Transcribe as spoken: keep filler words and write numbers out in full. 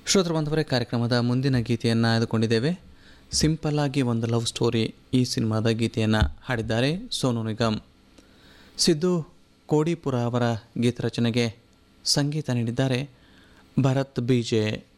ಶ್ರೋತೃ ಬಾಂಧವರೇ, ಕಾರ್ಯಕ್ರಮದ ಮುಂದಿನ ಗೀತೆಯನ್ನು ಆಯ್ದುಕೊಂಡಿದ್ದೇವೆ. ಸಿಂಪಲ್ ಆಗಿ ಒಂದು ಲವ್ ಸ್ಟೋರಿ ಈ ಸಿನಿಮಾದ ಗೀತೆಯನ್ನು ಹಾಡಿದ್ದಾರೆ ಸೋನು ನಿಗಮ್. ಸಿದ್ದು ಕೋಡಿಪುರ ಅವರ ಗೀತರಚನೆಗೆ ಸಂಗೀತ ನೀಡಿದ್ದಾರೆ ಭರತ್ ಬಿ ಜೆ.